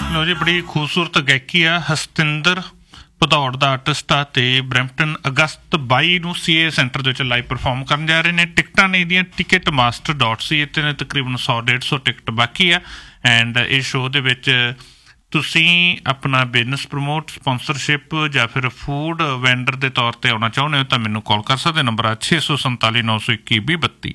ਲਓ ਜੀ, ਬੜੀ ਖੂਬਸੂਰਤ ਗਾਇਕੀ ਆ। ਹਸਤਿੰਦਰ ਭਦੌੜ ਦਾ ਆਰਟਿਸਟ ਆ ਤੇ ਬਰੈਂਪਟਨ ਅਗਸਤ 22 ਨੂੰ CA ਸੈਂਟਰ ਦੇ ਵਿੱਚ ਲਾਈਵ ਪਰਫਾਰਮ ਕਰਨ ਜਾ ਰਹੇ ਨੇ। ਟਿਕਟਾਂ ਨੇ ਇਹਦੀਆਂ ticketmaster.ca ਤੇ ਨੇ ਤਕਰੀਬਨ 100-150 ਟਿਕਟ ਬਾਕੀ ਆ। ਐਂਡ ਇਸ ਸ਼ੋਅ ਦੇ ਵਿੱਚ ਤੁਸੀਂ ਆਪਣਾ ਬਿਜ਼ਨਸ ਪ੍ਰਮੋਟ, ਸਪੋਂਸਰਸ਼ਿਪ ਜਾਂ ਫਿਰ ਫੂਡ ਵੈਂਡਰ ਦੇ ਤੌਰ 'ਤੇ ਆਉਣਾ ਚਾਹੁੰਦੇ ਹੋ ਤਾਂ ਮੈਨੂੰ ਕਾਲ ਕਰ ਸਕਦੇ। ਨੰਬਰ ਆ 647 921 2032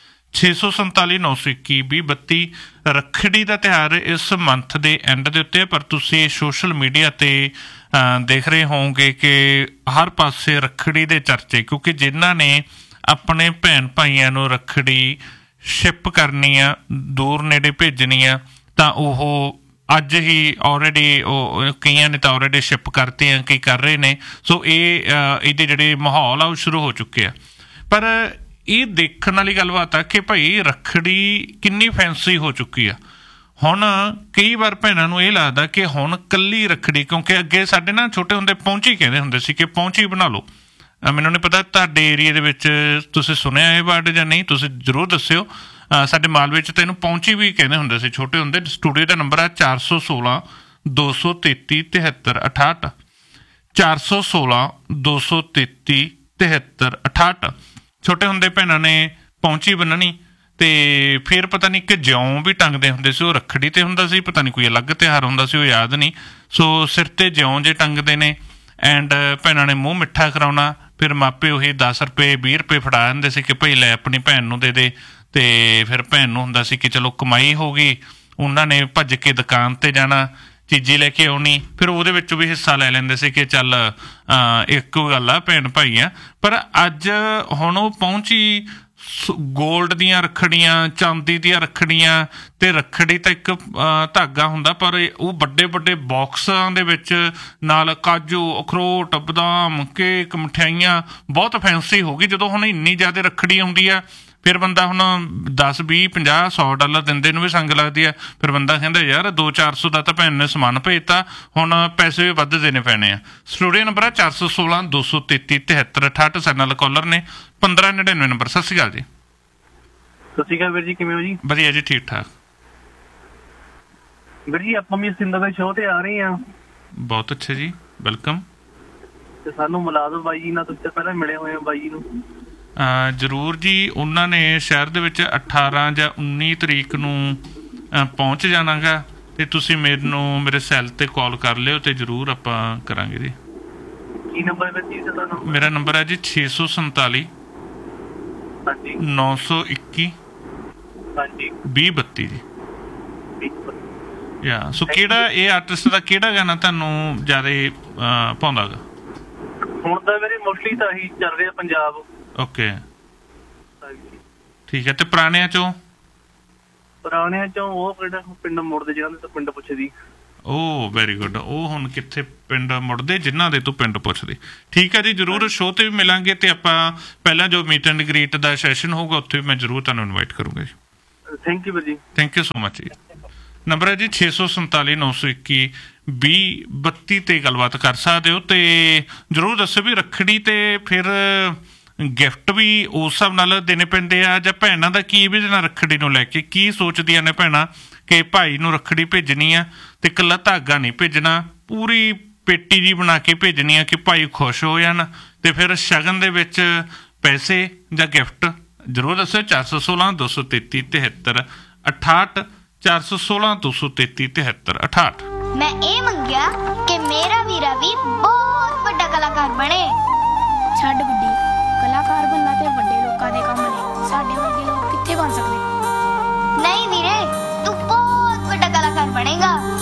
647 921 2032। ਰੱਖੜੀ ਦਾ ਤਿਉਹਾਰ ਇਸ ਮੰਥ ਦੇ ਐਂਡ ਦੇ ਉੱਤੇ, ਪਰ ਤੁਸੀਂ ਸੋਸ਼ਲ ਮੀਡੀਆ 'ਤੇ ਦੇਖ ਰਹੇ ਹੋਵੋਗੇ ਕਿ ਹਰ ਪਾਸੇ ਰੱਖੜੀ ਦੇ ਚਰਚੇ, ਕਿਉਂਕਿ ਜਿਨ੍ਹਾਂ ਨੇ ਆਪਣੇ ਭੈਣ ਭਾਈਆਂ ਨੂੰ ਰੱਖੜੀ ਸ਼ਿਪ ਕਰਨੀ ਆ, ਦੂਰ ਨੇੜੇ ਭੇਜਣੀ ਆ, ਤਾਂ ਉਹ ਅੱਜ ਹੀ ਆਲਰੇਡੀ ਉਹ ਕਈਆਂ ਨੇ ਤਾਂ ਆਲਰੇਡੀ ਸ਼ਿਪ ਕਰਤੇ ਆ, ਕਈ ਕਰ ਰਹੇ ਨੇ। ਸੋ ਇਹਦੇ ਜਿਹੜੇ ਮਾਹੌਲ ਆ ਉਹ ਸ਼ੁਰੂ ਹੋ ਚੁੱਕੇ ਆ। ਪਰ ਇਹ ਦੇਖਣ ਵਾਲੀ ਗੱਲਬਾਤ ਆ ਕਿ ਭਾਈ ਰੱਖੜੀ ਕਿੰਨੀ ਫੈਂਸੀ ਹੋ ਚੁੱਕੀ ਆ। ਹੁਣ ਕਈ ਵਾਰ ਭੈਣਾਂ ਨੂੰ ਇਹ ਲੱਗਦਾ ਕਿ ਹੁਣ ਕੱਲੀ ਰੱਖੜੀ, ਕਿਉਂਕਿ ਅੱਗੇ ਸਾਡੇ ਨਾ ਛੋਟੇ ਹੁੰਦੇ ਪਹੁੰਚੀ ਕਹਿੰਦੇ ਹੁੰਦੇ ਸੀ ਕਿ ਪਹੁੰਚੀ ਬਣਾ ਲਓ। ਮੈਨੂੰ ਨਹੀਂ ਪਤਾ ਤੁਹਾਡੇ ਏਰੀਏ ਦੇ ਵਿੱਚ ਤੁਸੀਂ ਸੁਣਿਆ ਇਹ ਵਰਡ ਜਾਂ ਨਹੀਂ, ਤੁਸੀਂ ਜ਼ਰੂਰ ਦੱਸਿਓ। ਸਾਡੇ ਮਾਲਵੇ 'ਚ ਤਾਂ ਇਹਨੂੰ ਪਹੁੰਚੀ ਵੀ ਕਹਿੰਦੇ ਹੁੰਦੇ ਸੀ ਛੋਟੇ ਹੁੰਦੇ। ਸਟੂਡੀਓ ਦਾ ਨੰਬਰ ਆ 416 233 73 68 416 233 73 68। ਛੋਟੇ ਹੁੰਦੇ ਭੈਣਾਂ ਨੇ ਪਹੁੰਚੀ ਬੰਨਣੀ ਤੇ ਫਿਰ ਪਤਾ ਨਹੀਂ ਕਿ ਜਿਉਂ ਵੀ ਟੰਗਦੇ ਹੁੰਦੇ ਸੀ। ਉਹ ਰੱਖੜੀ ਤੇ ਹੁੰਦਾ ਸੀ, ਪਤਾ ਨਹੀਂ ਕੋਈ ਅਲੱਗ ਤਿਉਹਾਰ ਹੁੰਦਾ ਸੀ, ਉਹ ਯਾਦ ਨਹੀਂ। ਸੋ ਸਿਰ ਤੇ ਜਿਉਂ ਜੇ ਟੰਗਦੇ ਨੇ ਐਂਡ ਭੈਣਾਂ ਨੇ ਮੂੰਹ ਮਿੱਠਾ ਕਰਾਉਣਾ। ਫਿਰ ਮਾਪੇ ਉਹੀ 10 ਰੁਪਏ 20 ਰੁਪਏ ਫੜਾ ਦਿੰਦੇ ਸੀ ਕਿ ਭਾਈ ਲੈ ਆਪਣੀ ਭੈਣ ਨੂੰ ਦੇ ਦੇ। ਤੇ ਫਿਰ ਭੈਣ ਨੂੰ ਹੁੰਦਾ ਸੀ ਕਿ ਚਲੋ ਕਮਾਈ ਹੋ ਗਈ, ਉਹਨਾਂ ਨੇ ਭੱਜ ਕੇ ਦੁਕਾਨ ਤੇ ਜਾਣਾ, ਚੀਜ਼ੀ ਲੈ ਕੇ ਆਉਣੀ, ਫਿਰ ਉਹਦੇ ਵਿੱਚੋਂ ਵੀ ਹਿੱਸਾ ਲੈ ਲੈਂਦੇ ਸੀ ਕਿ ਚੱਲ ਇੱਕੋ ਗੱਲ ਆ, ਭੈਣ ਭਾਈ ਆ। ਪਰ ਅੱਜ ਹੁਣ ਉਹ ਪਹੁੰਚੀ ਗੋਲਡ ਦੀਆਂ ਰੱਖੜੀਆਂ, ਚਾਂਦੀ ਦੀਆਂ ਰੱਖੜੀਆਂ, ਤੇ ਰੱਖੜੀ ਤਾਂ ਇੱਕ ਧਾਗਾ ਹੁੰਦਾ, ਪਰ ਉਹ ਵੱਡੇ ਵੱਡੇ ਬਾਕਸਾਂ ਦੇ ਵਿੱਚ ਨਾਲ ਕਾਜੂ, ਅਖਰੋਟ, ਬਦਾਮ, ਕੇਕ, ਮਠਿਆਈਆਂ ਬਹੁਤ ਫੈਂਸੀ ਹੋ ਗਈ। ਜਦੋਂ ਹੁਣ ਇੰਨੀ ਜ਼ਿਆਦਾ ਰੱਖੜੀ ਆਉਂਦੀ ਆ, ਫਿਰ ਬੰਦਾ ਹੁਣ 10, 20, 50, $100 ਦਿੰਦੇ ਨੂੰ ਵੀ ਸੰਗ ਲੱਗਦੀ ਆ। ਫਿਰ ਬੰਦਾ ਕਹਿੰਦਾ ਯਾਰ 200-400 ਦਾ ਤਾਂ ਭੈਣ ਨੇ ਸਮਾਨ ਭੇਜਤਾ, ਹੁਣ ਪੈਸੇ ਵੀ ਵੱਧ ਦੇਣੇ ਪੈਣੇ ਆ। ਸਟੂਡੀਓ ਨੰਬਰ ਆ 416 233 73 68। ਸਾਡੇ ਨਾਲ ਕਾਲਰ ਨੇ 1599 ਨੰਬਰ। ਸਤਿ ਸ਼੍ਰੀ ਅਕਾਲ ਜੀ। ਸਤਿ ਸ਼੍ਰੀ ਅਕਾਲ ਵੀਰ ਜੀ, ਕਿਵੇਂ ਹੋ ਜੀ? ਵਧੀਆ ਜੀ, ਠੀਕ ਠਾਕ ਵੀਰ ਜੀ। ਆਪਾਂ ਵੀ ਸਿੰਦਰ ਦੇ ਸ਼ੋਅ ਤੇ ਆ ਰਹੇ ਹਾਂ। ਬਹੁਤ ਅੱਛਾ ਜੀ, ਵੈਲਕਮ। ਤੇ ਸਾਨੂੰ ਮਿਲਾ ਦਿਓ ਬਾਈ ਜੀ ਨਾਲ, ਤੁਸੀਂ ਪਹਿਲਾਂ ਮਿਲੇ ਹੋਏ ਹੋ ਬਾਈ ਜੀ ਨੂੰ। ਜ਼ਰੂਰ ਜੀ। ਉਹਨਾਂ ਨੇ ਸ਼ਹਿਰ ਦੇ ਵਿੱਚ 18 ਜਾਂ 19 ਤਰੀਕ ਨੂੰ ਪਹੁੰਚ ਜਾਣਾ ਗਾ, ਤੇ ਤੁਸੀਂ ਮੈਨੂੰ ਮੇਰੇ ਸੈੱਲ ਤੇ ਕਾਲ ਕਰ ਲਿਓ ਤੇ ਜ਼ਰੂਰ ਆਪਾਂ ਕਰਾਂਗੇ ਜੀ। ਕੀ ਨੰਬਰ ਹੈ ਜੀ ਤੁਹਾਡਾ? ਮੇਰਾ ਨੰਬਰ ਹੈ ਜੀ 647 ਹਾਂਜੀ 921 ਹਾਂਜੀ 2032 ਜੀ। ਯਾ ਸੋ ਕਿਹੜਾ ਇਹ ਆਰਟਿਸਟ ਦਾ ਕਿਹੜਾ ਗਾਣਾ ਤੁਹਾਨੂੰ ਜ਼ਿਆਦਾ ਪਾਉਂਦਾ ਗਾ? ਹੁਣ ਤਾਂ ਮੇਰੇ ਮੋਸਟਲੀ ਤਾਂ ਇਹੀ ਚੱਲ ਰਿਹਾ ਪੰਜਾਬ। ਓਕੇ, ਠੀਕ ਹੈ। ਤੇ ਪੁਰਾਣਿਆਂ ਚੋਂ ਉਹ ਕਿਹੜਾ ਪਿੰਡ ਮੁੜਦੇ ਜਿਹਨਾਂ ਦੇ ਤਾਂ ਪਿੰਡ ਪੁੱਛਦੀ। ਓ ਵੈਰੀ ਗੁੱਡ। ਉਹ ਹੁਣ ਕਿੱਥੇ ਪਿੰਡ ਮੁੜਦੇ ਜਿਨ੍ਹਾਂ ਦੇ ਤੂੰ ਪਿੰਡ ਪੁੱਛਦੇ। ਠੀਕ ਹੈ ਜੀ, ਜ਼ਰੂਰ ਸ਼ੋਅ ਤੇ ਵੀ ਮਿਲਾਂਗੇ। ਤੇ ਆਪਾਂ ਪਹਿਲਾਂ ਜੋ meat and greet the session ਹੋਊਗਾ ਉੱਥੇ ਵੀ ਮੈਂ ਜ਼ਰੂਰ ਤੁਹਾਨੂੰ ਇਨਵਾਈਟ ਕਰੂੰਗਾ ਜੀ। ਥੈਂਕ ਯੂ ਵੀਰ ਜੀ। ਥੈਂਕ ਯੂ ਸੋ ਮਚ ਜੀ। ਨੰਬਰ ਹੈ ਜੀ 647 921 2032 ਤੇ ਗੱਲਬਾਤ ਕਰ ਸਕਦੇ ਹੋ। ਤੇ ਜ਼ਰੂਰ ਦੱਸੋ ਵੀ ਰੱਖੜੀ ਤੇ ਫਿਰ ਗਿਫਟ ਵੀ ਉਸ ਹਿਸਾਬ ਨਾਲ ਦੇਣੇ ਪੈਂਦੇ ਆ, ਜਾਂ ਭੈਣਾਂ ਦਾ ਕੀ ਵਿਜ਼ਨ ਰੱਖੜੀ ਨੂੰ ਲੈ ਕੇ? ਕੀ ਸੋਚਦੀਆਂ ਨੇ ਭੈਣਾਂ ਕਿ ਭਾਈ ਨੂੰ ਰੱਖੜੀ ਭੇਜਣੀ ਆ ਤੇ ਇਕੱਲਾ ਧਾਗਾ ਨਹੀਂ ਭੇਜਣਾ, ਪੂਰੀ ਪੇਟੀ ਜੀ ਬਣਾ ਕੇ ਭੇਜਣੀ ਆ ਕਿ ਭਾਈ ਖੁਸ਼ ਹੋ ਜਾਣ, ਤੇ ਫਿਰ ਸ਼ਗਨ ਦੇ ਵਿੱਚ ਪੈਸੇ ਜਾਂ ਗਿਫਟ? ਜ਼ਰੂਰ ਦੱਸੋ। 416 233 73 68 416 233 73 68। ਮੈਂ ਇਹ ਮੰਗਿਆ ਕਿ ਮੇਰਾ ਵੀਰਾ ਵੀ ਬਹੁਤ ਵੱਡਾ ਕਲਾਕਾਰ ਬਣੇ। ਛੱਡ ਗੁੱਡੀ, ਕਲਾਕਾਰ ਬਣਨਾ ਤੇ ਵੱਡੇ ਲੋਕਾਂ ਦੇ ਕੰਮ ਨੇ, ਸਾਡੇ ਵਰਗੇ ਲੋਕ ਕਿੱਥੇ ਬਣ ਸਕਦੇ? ਨਹੀਂ ਵੀਰੇ, ਤੂੰ ਬਹੁਤ ਵੱਡਾ ਕਲਾਕਾਰ ਬਣੇਗਾ।